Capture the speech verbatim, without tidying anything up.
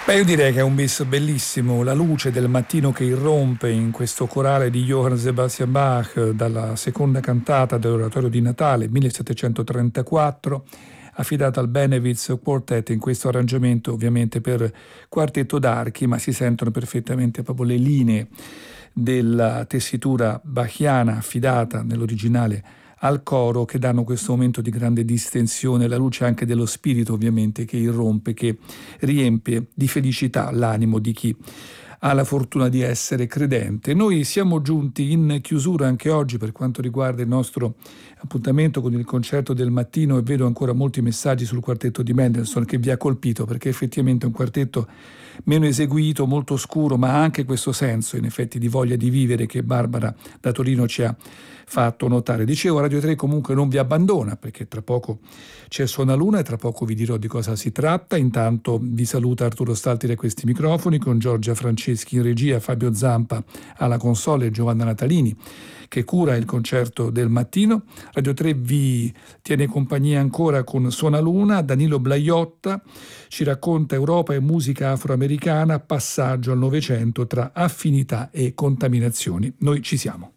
Beh, io direi che è un bis bellissimo, la luce del mattino che irrompe in questo corale di Johann Sebastian Bach dalla seconda cantata dell'Oratorio di Natale millesettecentotrentaquattro, affidata al Benevitz Quartet in questo arrangiamento ovviamente per quartetto d'archi, ma si sentono perfettamente proprio le linee della tessitura bachiana affidata nell'originale al coro, che danno questo momento di grande distensione, la luce anche dello spirito ovviamente che irrompe, che riempie di felicità l'animo di chi ha la fortuna di essere credente. Noi siamo giunti in chiusura anche oggi per quanto riguarda il nostro appuntamento con il concerto del mattino, e vedo ancora molti messaggi sul quartetto di Mendelssohn che vi ha colpito, perché effettivamente è un quartetto meno eseguito, molto scuro, ma ha anche questo senso in effetti di voglia di vivere che Barbara da Torino ci ha fatto notare. Dicevo, Radio tre comunque non vi abbandona, perché tra poco c'è Suona Luna e tra poco vi dirò di cosa si tratta. Intanto vi saluta Arturo Stalti da questi microfoni, con Giorgia Franceschi in regia, Fabio Zampa alla console e Giovanna Natalini che cura il concerto del mattino. Radio tre vi tiene compagnia ancora con Suona Luna. Danilo Blaiotta ci racconta Europa e musica afroamericana, passaggio al Novecento tra affinità e contaminazioni. Noi ci siamo.